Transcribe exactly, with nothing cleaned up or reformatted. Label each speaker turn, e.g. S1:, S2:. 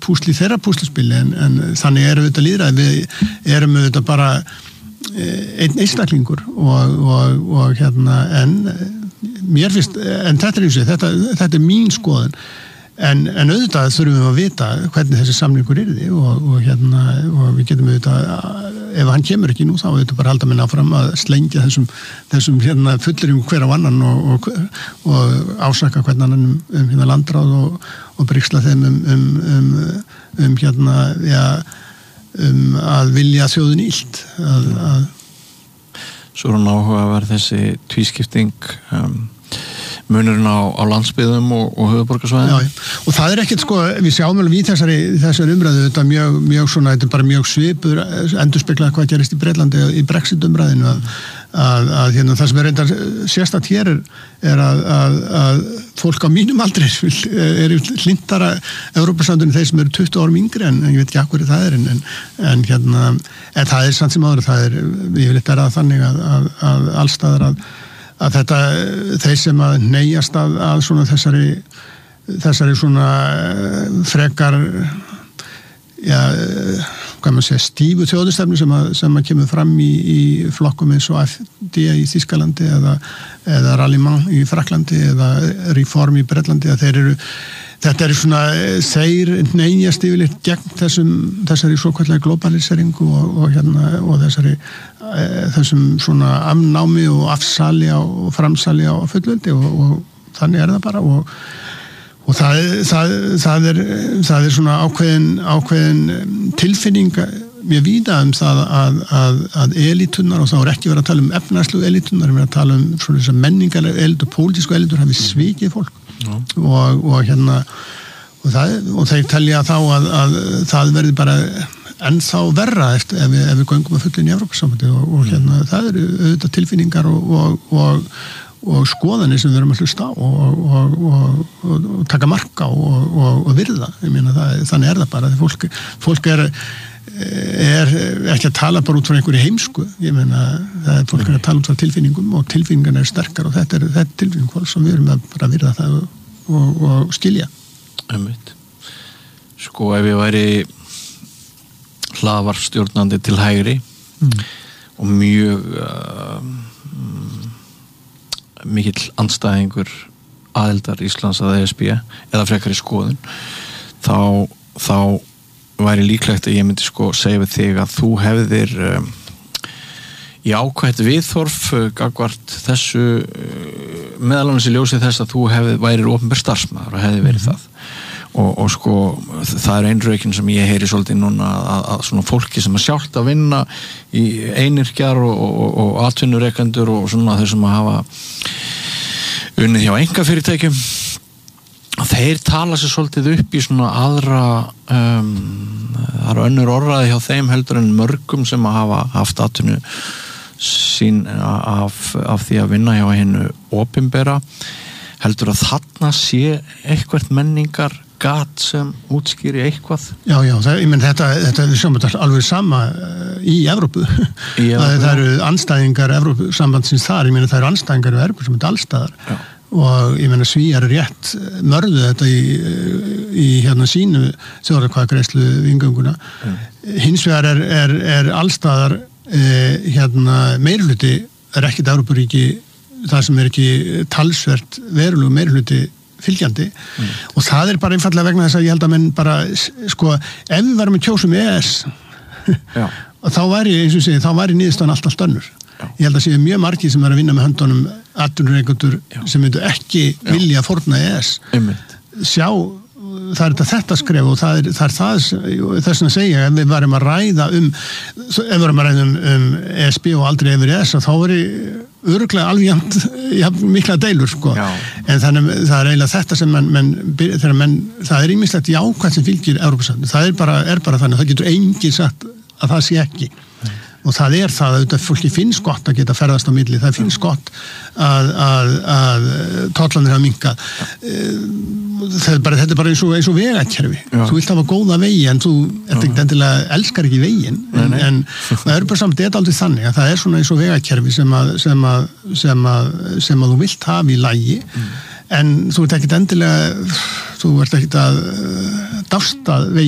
S1: púsli þeirra púslispili en, en þannig erum við þetta lýðræði, við erum við þetta bara einn einstaklingur og, og, og hérna en mér finnst, en þetta er eins og þetta, þetta er mín skoðun en, en auðvitað þurfum við að vita hvernig þessi samningur yrði og, og hérna og við getum auðvitað ef hann kemur ekki nú þá auðvitað bara halda minna áfram að slengja þessum, þessum hérna fullurum hver á annan og, og, og ásaka hvernig annan um, um hérna landráð og, og brygsla þeim um, um, um, um hérna ja, um að vilja þjóðin illt að, að
S2: Svo er hann áhugaverð þessi tvískipting um, munurinn á, á landsbyggðum og, og höfuðborgarsvæðum.
S1: Já, og það er ekkert sko, við sjáum alveg í þessari, þessari umræðu, þetta mjög, mjög svona, þetta er bara mjög svipur, endurspeklað hvað gerist í Bretlandi í Brexit umræðinu að, að, að hérna, það sem er reyndar sérstakt hér er, er að, að, að fólk á mínum aldri er hlintara Evrópusambandinu þeir sem eru tuttugu árum yngri en ég veit ekki af hverju það er en, en, en hérna, en það er samt sem áður, það er, ég vil eitthvað að þannig að, að, að allstaðar að að þetta, þeir sem að neyjast að, að svona þessari þessari svona frekar ja, hvað maður segja, stífu þjóðustefnu sem að, sem að kemur fram í, í flokkum eins og A F D í Þýskalandi eða, eða Rallimann í Fraklandi eða Reform í Bretlandi að þeir eru þetta er svona, þeir neyjast yfirleitt gegn þessum, þessari svokvæðlega globaliseringu og, og hérna, og þessari, e, þessum svona afnámi og afsali á, og framsali á fullveldi og, og þannig er það bara og, og það, það, það er, það er svona ákveðin, ákveðin tilfinning mjög víða um það að, að, að elítunnar, og þá er ekki verið að tala um efnarslu elítunnar, við erum að tala um svona þessar menningarlega elítur, pólitísku elítur hafi svikið fólk og, og hérna og, það, og þeir telja þá að, að það verði bara ennþá verra eftir ef við, ef við göngum að fulla inn í Evrópusambandið og, og hérna það eru auðvitað tilfinningar og, og, og, og skoðanir sem við erum að hlusta á og, og, og, og taka marka og, og virða, ég meina það, þannig er það bara því fólk, fólk er er ekki að tala bara út frá einhverju heimsku, ég meina það er fólk er að tala út frá tilfinningum og tilfinningarna er sterkar og þetta er, þetta er tilfinning sem við erum að bara virða það og, og, og skilja.
S2: Einmitt. Sko ef ég væri hlaðvarpsstjórnandi til hægri mm. og mjög uh, mikill andstæðingur aðildar Íslands að E S B eða frekar í skoðun þá, þá væri líklegt að ég myndi sko segja við þig að þú hefðir um, jákvætt viðhorf uh, gagnvart þessu uh, meðal annars í ljósið þess að þú hefði værir opinber starfsmaður og hefði verið það og, og sko það er einrökin sem ég heyri svolítið núna að, að svona fólki sem er sjálft að vinna í einyrkjar og, og, og atvinnurekendur og svona þeir sem að hafa unnið hjá einkafyrirtækjum þeir tala sér svolítið upp í svona aðra um, það eru önnur orðræði hjá þeim heldur en mörgum sem að hafa haft atvinnu sín af, af því að vinna hjá hennu opinbera heldur að þarna sé eitthvað menningar gat sem útskýri eitthvað?
S1: Já, já, það, ég menn þetta, þetta er sjóma alveg sama í Evrópu. Í Evrópu. Það, það eru anstæðingar Evrópusambandsins þar, ég menn það eru anstæðingar í Evrópu sem er allstaðar. Já. Og ég menna Svíar er rétt mörðu þetta í, í hérna sínu þjóðaratkvæðagreiðslu vingönguna. Mm. Hins vegar er, er, er allstaðar eh, hérna meirhluti er ekkert Evrópuríki það sem er ekki talsvert verulegu meirhluti fylgjandi mm. og það er bara einfallega vegna þess að ég held að menn bara sko ef við varum að kjósa um E S og þá væri eins og segi þá væri niðurstaðan allt allt önnur. Já. Ég held að séu mjög margir sem er að vinna með höndunum atvinnurekendur sem myndu ekki Já. Vilja fórna E S
S2: Einmitt.
S1: Sjá það er þetta, þetta skref og það er það, er það þess að segja ef við varum að ræða um ef við varum að ræða um, um E S B og aldrei yfir E S þá er örugglega alveg jafn mikla deilur sko. En þannig það er eiginlega þetta sem menn, menn, þegar menn það er ýmislegt jákvætt sem fylgir Evrópusambandinu það er bara, er bara þannig það getur enginn sagt að það sé ekki Nei. Og það er það að þetta fólki finnst gott að geta ferðast á milli, það finnst gott að, að, að tollanir hafa minkað þetta er bara, þetta er bara eins og, eins og vegakerfi Já. Þú vilt hafa góða vegi en þú ert ekki endilega elskar ekki veginn en, en það er bara samt, þetta er aldrei þannig að það er svona eins og vegakerfi sem að, sem að, sem að, sem að þú vilt hafa í lagi mm. en þú ert ekki endilega þú ert ekki að dásta vegi